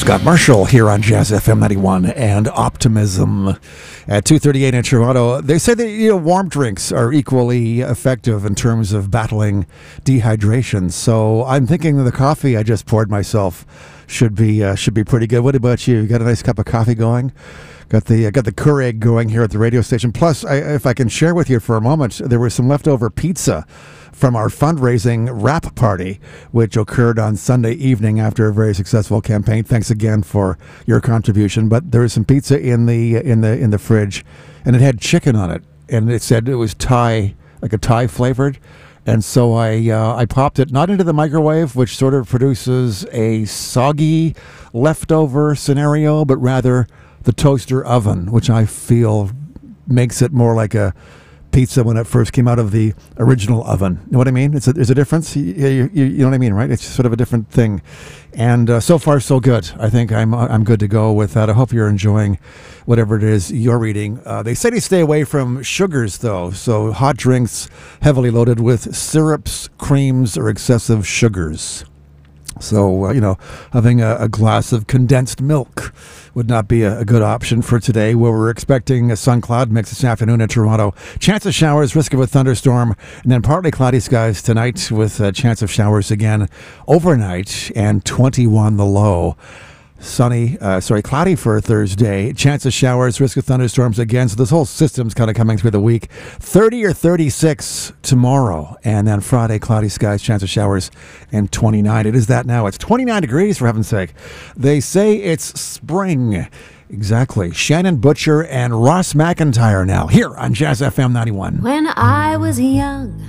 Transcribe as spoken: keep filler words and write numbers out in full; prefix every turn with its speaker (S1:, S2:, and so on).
S1: Scott Marshall here on Jazz F M ninety-one and Optimism at two thirty-eight in Toronto. They say that, you know, warm drinks are equally effective in terms of battling dehydration. So I'm thinking that the coffee I just poured myself should be uh, should be pretty good. What about you? You got a nice cup of coffee going? Got the uh, got the Keurig going here at the radio station. Plus, I, if I can share with you for a moment, there was some leftover pizza from our fundraising wrap party, which occurred on Sunday evening after a very successful campaign. Thanks again for your contribution. But there was some pizza in the in the in the fridge, and it had chicken on it, and it said it was Thai, like a Thai flavored. And so I uh, I popped it not into the microwave, which sort of produces a soggy leftover scenario, but rather the toaster oven, which I feel makes it more like a pizza when it first came out of the original oven. You know what I mean? It's a, there's a difference. You, you, you, you know what I mean, right? It's sort of a different thing. And uh, so far, so good. I think I'm I'm good to go with that. I hope you're enjoying whatever it is you're eating. Uh, they say to stay away from sugars, though. So hot drinks heavily loaded with syrups, creams, or excessive sugars. So, uh, you know, having a, a glass of condensed milk would not be a, a good option for today, where we're expecting a sun cloud mix this afternoon in Toronto. Chance of showers, risk of a thunderstorm, and then partly cloudy skies tonight with a chance of showers again overnight, and twenty-one the low. Sunny, uh, sorry, cloudy for Thursday. Chance of showers, risk of thunderstorms again. So this whole system's kind of coming through the week. thirty or thirty-six tomorrow. And then Friday, cloudy skies, chance of showers, and twenty-nine. It is that now. It's twenty-nine degrees, for heaven's sake. They say it's spring. Exactly. Shannon Butcher and Ross McIntyre now, here on Jazz F M ninety-one.
S2: When I was young,